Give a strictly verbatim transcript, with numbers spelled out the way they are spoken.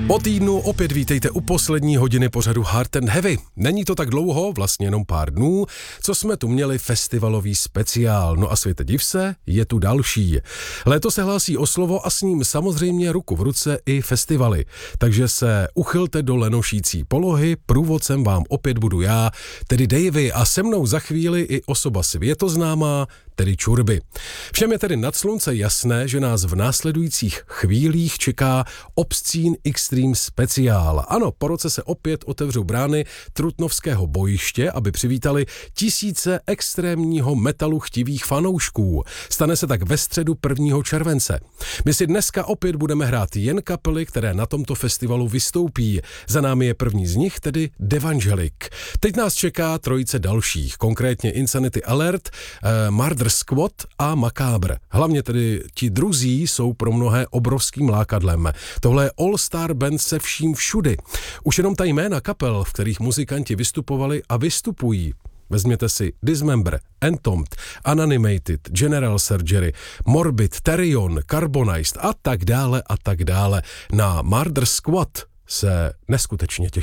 Po týdnu opět vítejte u poslední hodiny pořadu Hard and Heavy. Není to tak dlouho, vlastně jenom pár dnů, co jsme tu měli festivalový speciál. No a světe div se, je tu další. Léto se hlásí o slovo a s ním samozřejmě ruku v ruce i festivaly. Takže se uchylte do lenošící polohy, průvodcem vám opět budu já, tedy Davey, a se mnou za chvíli i osoba světoznámá, tedy Čurby. Všem je tedy nad slunce jasné, že nás v následujících chvílích čeká Obscene Extreme speciál. Ano, po roce se opět otevřou brány trutnovského bojiště, aby přivítali tisíce extrémního metalu chtivých fanoušků. Stane se tak ve středu prvního července. My si dneska opět budeme hrát jen kapely, které na tomto festivalu vystoupí. Za námi je první z nich, tedy Devangelic. Teď nás čeká trojice dalších, konkrétně Insanity Alert, eh, Murder Squad a Macabre. Hlavně tedy ti druzí jsou pro mnohé obrovským lákadlem. Tohle je all-star band se vším všudy. Už jenom ta jména kapel, v kterých muzikanti vystupovali a vystupují. Vezměte si Dismember, Entombed, Unanimated, General Surgery, Morbid, Therion, Carbonized a tak dále a tak dále. Na Murder Squad se neskutečně těším.